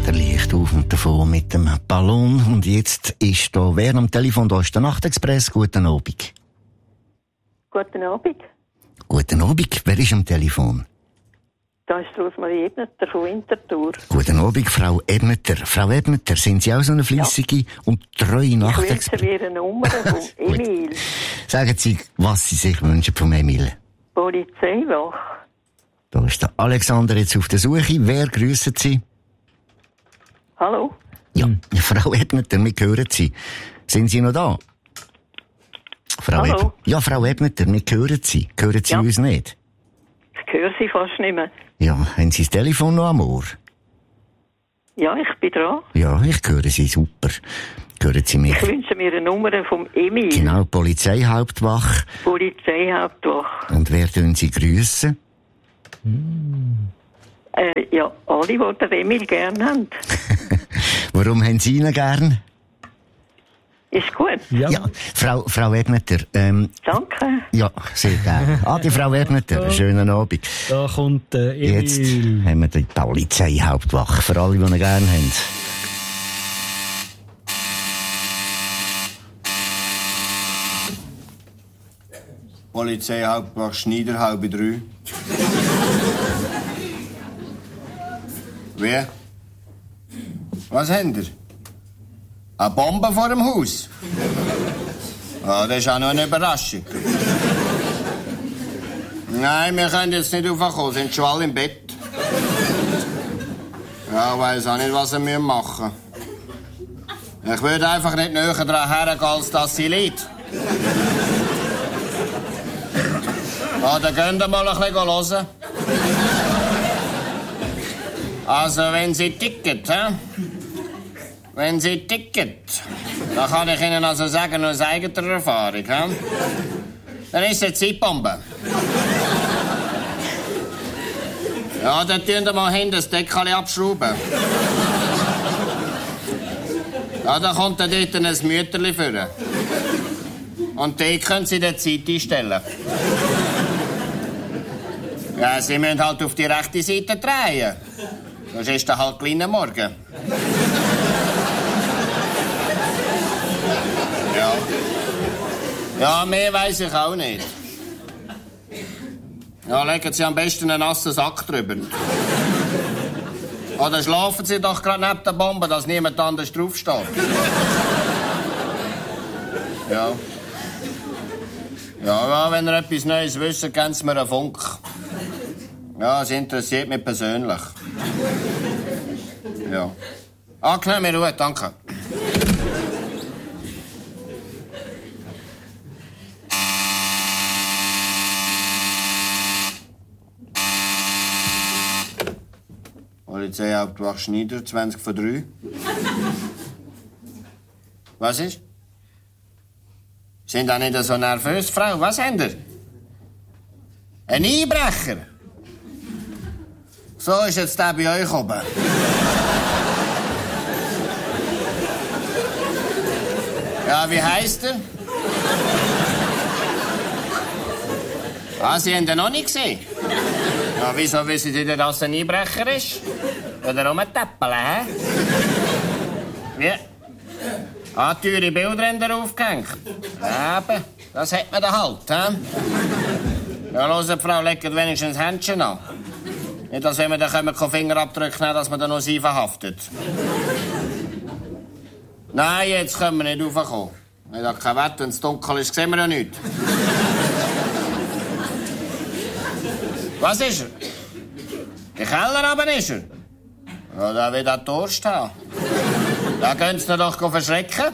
der Licht auf und davon mit dem Ballon. Und jetzt ist da, wer am Telefon? Da ist der Nachtexpress. Guten Abend. Guten Abend. Guten Abend. Wer ist am Telefon? Da ist Rosmarie Ebneter von Winterthur. Guten Abend, Frau Ebneter. Frau Ebneter, sind Sie auch so eine fleissige und treue Nachtexpress? Ich wünsche mir eine Nummer von Emil. Sagen Sie, was Sie sich wünschen vom Emil. Polizeiwache. Da ist der Alexander jetzt auf der Suche. Wer grüßt Sie? Hallo? Ja, Frau Ebneter, wir hören Sie. Sind Sie noch da? Hallo? Ja, Frau Ebneter, wir hören Sie. Hören Sie uns nicht? Ich höre Sie fast nicht mehr. Ja, haben Sie das Telefon noch am Ohr? Ja, ich bin dran. Ja, ich höre Sie super. Hören Sie mich? Ich wünsche mir eine Nummer vom Emil. Genau, Polizeihauptwache. Polizeihauptwache. Und wer tun Sie grüssen? Ja, alle, die den Emil gerne haben. Warum haben Sie ihn gern? Ist gut. Ja, Frau Ebneter. Danke. Ja, sehr gerne. Adi, Frau Ebneter, schönen Abend. Da kommt Emil. Jetzt haben wir die Polizeihauptwache für alle, die ihn gerne haben. Polizeihauptwache Schneider, halbe 3. Wer? Was habt ihr? Eine Bombe vor dem Haus? Ja, das ist auch noch eine Überraschung. Nein, wir können jetzt nicht raufkommen, sind schon alle im Bett. Ja, ich weiss auch nicht, was wir machen müssen. Ich würde einfach nicht näher daran hergehen, als dass sie liegt. Ja, dann könnt ihr mal ein bisschen hören. Also, wenn sie ticket, wenn sie ticket, dann kann ich Ihnen also sagen, aus eigener Erfahrung, dann ist es eine Zeitbombe. Ja, dann tun wir mal hinten das Deckel abschrauben. Ja, dann kommt dann dort ein Mütterli vor. Und die können Sie der Zeit einstellen. Ja, Sie müssen halt auf die rechte Seite drehen. Sonst ist der halt kleiner Morgen. Ja. Ja, mehr weiss ich auch nicht. Ja, legen Sie am besten einen nassen Sack drüber. Oder schlafen Sie doch gerade neben der Bombe, dass niemand anders draufsteht. Ja. Ja, wenn ihr etwas Neues wisst, geben Sie mir einen Funk. Ja, es interessiert mich persönlich. Ja. Angenehme Ruhe, danke. Polizeihauptwache Schneider, 20 vor 3. Was ist? Sind auch nicht so nervös, Frau? Was habt ihr? Ein Einbrecher? So ist jetzt der bei euch oben. Ja, wie heisst er? Ah, Sie haben ihn noch nicht gesehen? Ja, wieso wissen Sie denn, dass er ein Einbrecher ist? Oder rumtäppeln, hä? Wie? Ah, teure Bilder haben ihr aufgehängt. Eben, das hat man da halt, hä? Ja, hört, Frau, legt wenigstens das Händchen an. Nicht, dass wenn wir dann keinen Fingerabdruck nehmen, dass man dann noch sie verhaftet. Nein, jetzt können wir nicht raufkommen. Ich habe kein Wetter, wenn es dunkel ist, sehen wir ja nichts. Was ist er? Der Keller aber ist er. Ja, da will er Durst haben. Da können Sie ihn doch verschrecken.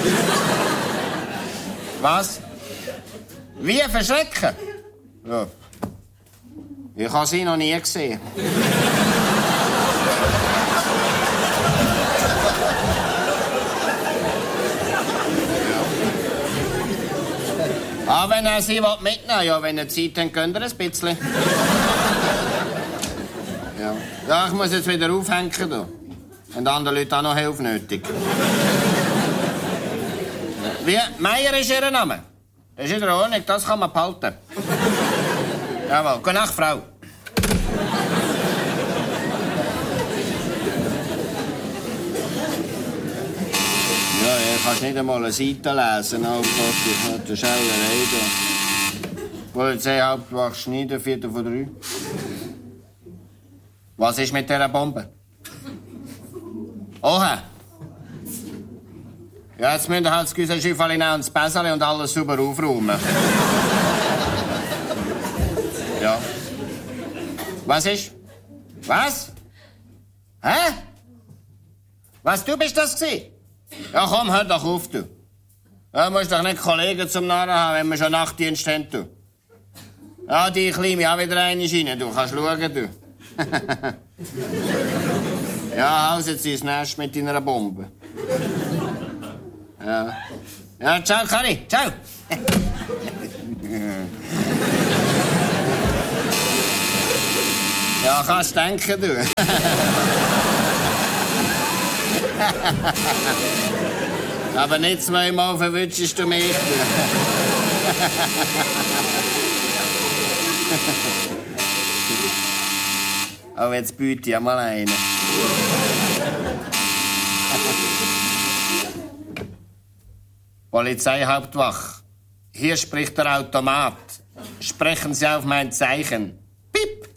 Was? Wie verschrecken? Ja. Ich habe sie noch nie gesehen. Ah, wenn er sie mitnehmen will, ja, wenn er Zeit hat, könnt ihr ein bisschen. Ja. Ja, ich muss jetzt wieder aufhängen. Da. Und andere Leute auch noch Hilfe nötig. Wie? Meier ist Ihr Name? Das ist in der Ordnung, das kann man behalten. Jawohl, gute Nacht, Frau. kannst nicht einmal eine Seite lesen. Oh Gott, ich hatte Schellerei da. Polizei Hauptwache Schneider, 4:03. Was ist mit dieser Bombe? Oha! Ja, jetzt müsst ihr halt das Güsserschiffchen nehmen und das Bässerli und alles sauber aufräumen. Ja. Was ist? Was? Hä? Was, du bist das gewesen? Ja, komm, hör doch auf, du. Ja, musst doch nicht Kollegen zum Narren haben, wenn wir schon Nachtdienst haben, du. Ja, die kleine auch wieder eine rein, du kannst schauen, du. Ja, haus jetzt ins Nest mit deiner Bombe. Ja. Ja, ciao, Kari, ciao. Ja, kannst denken, du. Aber nicht zweimal verwünschst du mich. Aber jetzt biete ich mal einen. Polizeihauptwache. Hier spricht der Automat. Sprechen Sie auf mein Zeichen. Piep!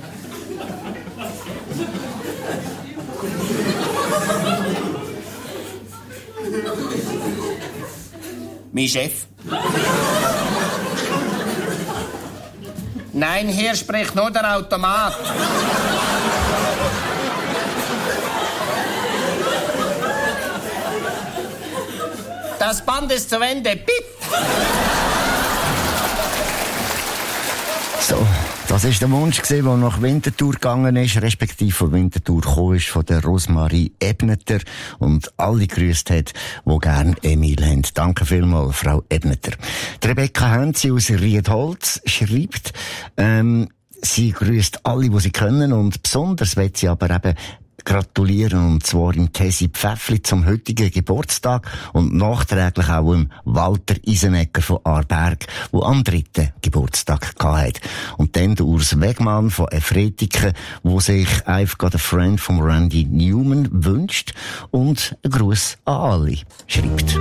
Mein Chef? Nein, hier spricht nur der Automat. Das Band ist zu Ende. Piep! So, das war der Wunsch, der nach Winterthur gegangen ist, respektive von Winterthur gekommen ist, von der Rosmarie Ebneter und alle gegrüßt hat, die gerne Emil haben. Danke vielmals, Frau Ebneter. Die Rebecca Hänzi aus Riedholz schreibt, sie grüßt alle, die sie können, und besonders will sie aber eben gratulieren, und zwar im Tessi Pfäffli zum heutigen Geburtstag und nachträglich auch im Walter Isenegger von Aarberg, der am 3. Geburtstag hatte. Und dann der Urs Wegmann von Efretiken, wo sich I've Got a Friend von Randy Newman wünscht und einen Gruß an alle schreibt.